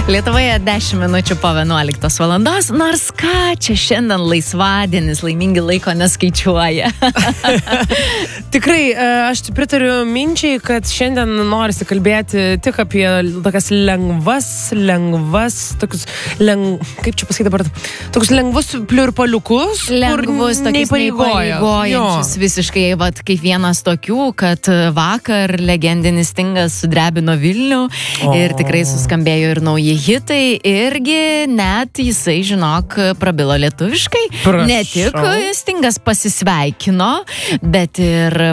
Lietuvoje 10 minučių po 11 valandos, nors ką, čia šiandien laisvadienis, laimingi laiko neskaičiuoja. Tikrai, aš pritariu minčiai, kad šiandien norisi kalbėti tik apie tokias lengvas, tokius, kaip čia pasakyti dabar, tokius lengvus pliurpaliukus, Lengvus, tokius neįpareigojančius visiškai, vat, kaip vienas tokių, kad vakar legendinis Stingas sudrebino Vilnių ir tikrai suskambėjo ir nauji hitai, irgi net jisai, žinok, prabilo lietuviškai. Prašau. Ne tik Stingas pasisveikino, bet ir